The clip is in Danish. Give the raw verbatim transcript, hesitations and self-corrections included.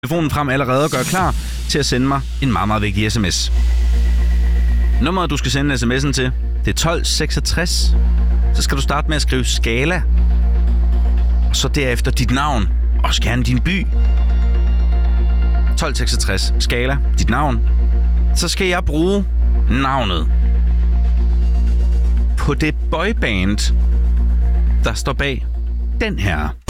telefonen frem allerede og gør klar til at sende mig en meget, meget vigtig sms. Nummeret, du skal sende sms'en til, det er tolv seksogtres. Så skal du starte med at skrive Skala. Og så derefter dit navn, og gerne din by. tolv seksogtres, Skala, dit navn. Så skal jeg bruge navnet på det boyband, der står bag den her